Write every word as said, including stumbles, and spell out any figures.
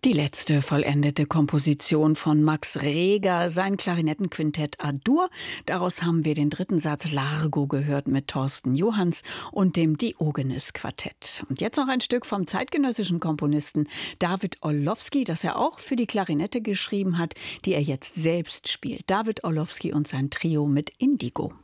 Die letzte vollendete Komposition von Max Reger, sein Klarinettenquintett A-Dur. Daraus haben wir den dritten Satz Largo gehört mit Thorsten Johanns und dem Diogenes-Quartett. Und jetzt noch ein Stück vom zeitgenössischen Komponisten David Orlowski, das er auch für die Klarinette geschrieben hat, die er jetzt selbst spielt. David Orlowski und sein Trio mit Indigo.